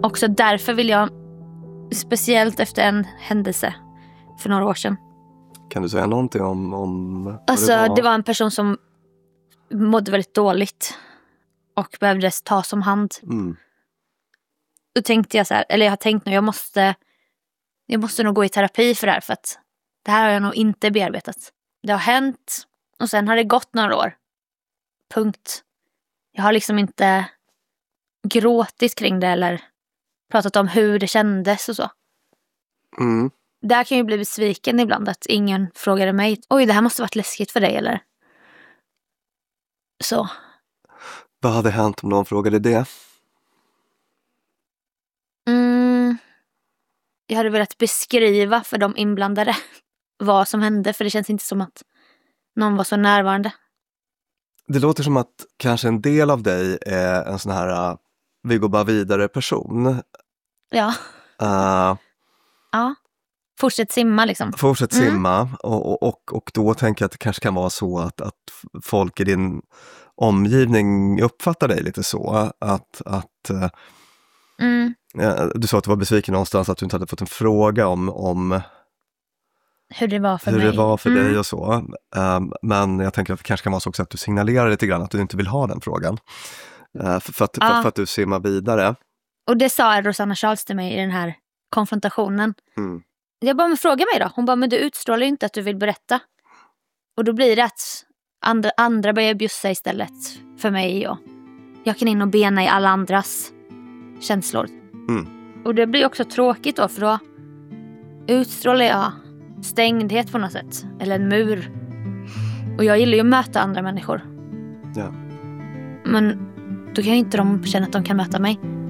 också därför vill jag, speciellt efter en händelse för några år sedan. Kan du säga någonting om alltså, det var en person som mådde väldigt dåligt och behövdes tas om hand. Då tänkte jag så här, eller jag har tänkt nu, jag måste nog gå i terapi för det här, för att det här har jag nog inte bearbetat. Det har hänt och sen har det gått några år. Punkt. Jag har liksom inte gråtit kring det eller pratat om hur det kändes och så. Där kan jag ju bli besviken ibland att ingen frågade mig. Oj, det här måste varit läskigt för dig, eller? Så. Vad hade hänt om någon frågade det? Jag hade velat beskriva för de inblandade vad som hände, för det känns inte som att någon var så närvarande. Det låter som att kanske en del av dig är en sån här vi går bara vidare person. Ja. Ja. Fortsätt simma liksom. Fortsätt simma och då tänker jag att det kanske kan vara så att folk i din omgivning uppfattar dig lite så. Du sa att du var besviken någonstans att du inte hade fått en fråga om hur det var för hur mig. Det var för dig och så. Men jag tänker att det kanske kan vara så också att du signalerar lite grann att du inte vill ha den frågan. För att du simmar vidare. Och det sa Rosanna Charles till mig i den här konfrontationen. Jag bara, men fråga mig då. Hon bara, men du utstrålar ju inte att du vill berätta. Och då blir det att andra börjar bjussa istället för mig. Och jag kan in och bena i alla andras känslor. Och det blir också tråkigt då, för då utstrålar jag stängdhet på något sätt. Eller en mur. Och jag gillar ju att möta andra människor. Ja. Men då kan ju inte de känna att de kan möta mig.